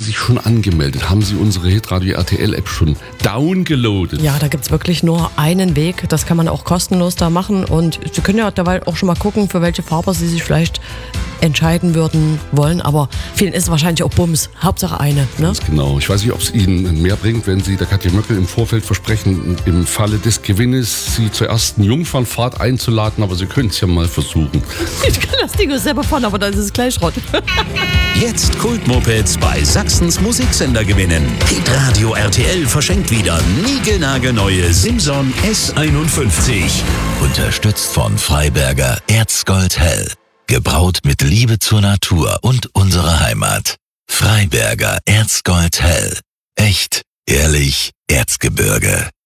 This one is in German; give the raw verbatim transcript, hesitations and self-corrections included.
sich schon angemeldet? Haben Sie unsere Hitradio R T L-App schon downgeloadet? Ja, da gibt's wirklich nur einen Weg. Das kann man auch kostenlos da machen. Und Sie können ja dabei auch schon mal gucken, für welche Farbe Sie sich vielleicht entscheiden würden wollen. Aber vielen ist wahrscheinlich auch Bums. Hauptsache eine. Ne? Ganz genau. Ich weiß nicht, ob es Ihnen mehr bringt, wenn Sie der Katja Möckel im Vorfeld versprechen, im Falle des Gewinnes Sie zur ersten Jungfernfahrt einzuladen. Aber Sie können es ja mal versuchen. Ich kann das Ding selber fahren, aber dann ist es gleich Schrott. Jetzt Kultmopeds bei Sachsens Musiksender gewinnen. Hitradio R T L verschenkt wieder niegelnagelneue Simson S einundfünfzig. Unterstützt von Freiberger Erzgold Hell. Gebraut mit Liebe zur Natur und unserer Heimat. Freiberger Erzgold Hell. Echt, ehrlich, Erzgebirge.